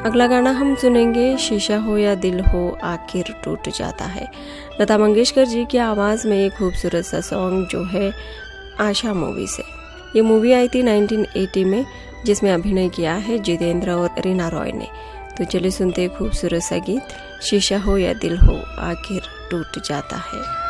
अगला गाना हम सुनेंगे शीशा हो या दिल हो आखिर टूट जाता है। लता मंगेशकर जी की आवाज़ में एक खूबसूरत सा सॉन्ग जो है आशा मूवी से। ये मूवी आई थी 1980 में, जिसमें अभिनय किया है जितेंद्र और रीना रॉय ने। तो चलिए सुनते खूबसूरत सा गीत शीशा हो या दिल हो आखिर टूट जाता है।